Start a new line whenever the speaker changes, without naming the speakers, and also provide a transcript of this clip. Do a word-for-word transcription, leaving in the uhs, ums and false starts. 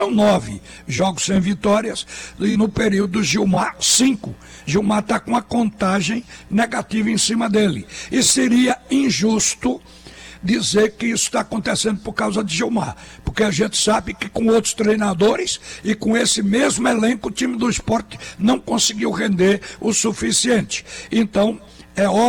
nove jogos sem vitórias, e no período Gilmar, cinco. Gilmar está com a contagem negativa em cima dele. E seria injusto dizer que isso está acontecendo por causa de Gilmar, porque a gente sabe que com outros treinadores e com esse mesmo elenco, o time do Sport não conseguiu render o suficiente. Então, é óbvio